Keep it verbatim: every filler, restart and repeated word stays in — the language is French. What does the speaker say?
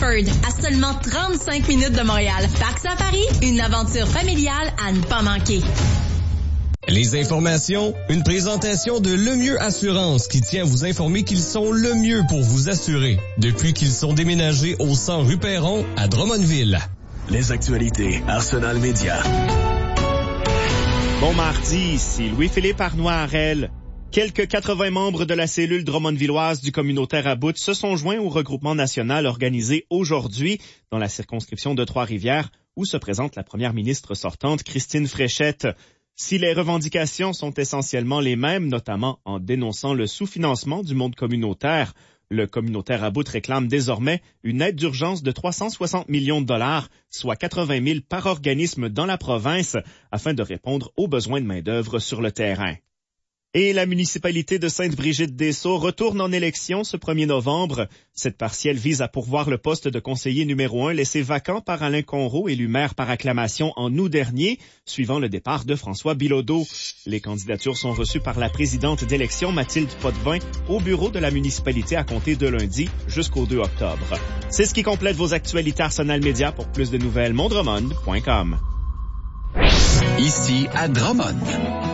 Stratford, à seulement trente-cinq minutes de Montréal. Parc Safari, une aventure familiale à ne pas manquer. Les informations, une présentation de Le Mieux Assurance qui tient à vous informer qu'ils sont le mieux pour vous assurer depuis qu'ils sont déménagés au cent rue Perron à Drummondville. Les actualités Arsenal Média. Bon mardi, ici Louis-Philippe Arnois-Harel. Quelques quatre-vingts membres de la cellule drummondvilloise du communautaire à Bout se sont joints au regroupement national organisé aujourd'hui dans la circonscription de Trois-Rivières où se présente la première ministre sortante Christine Fréchette. Si les revendications sont essentiellement les mêmes, notamment en dénonçant le sous-financement du monde communautaire, le communautaire à Bout réclame désormais une aide d'urgence de trois cent soixante millions de dollars, soit quatre-vingt mille par organisme dans la province, afin de répondre aux besoins de main-d'œuvre sur le terrain. Et la municipalité de Sainte-Brigitte-des-Sceaux retourne en élection ce premier novembre. Cette partielle vise à pourvoir le poste de conseiller numéro un laissé vacant par Alain Conroux, élu maire par acclamation en août dernier, suivant le départ de François Bilodeau. Les candidatures sont reçues par la présidente d'élection Mathilde Potvin au bureau de la municipalité à compter de lundi jusqu'au deux octobre. C'est ce qui complète vos actualités Arsenal Média. Pour plus de nouvelles, mondremond point com. Ici à Drummond.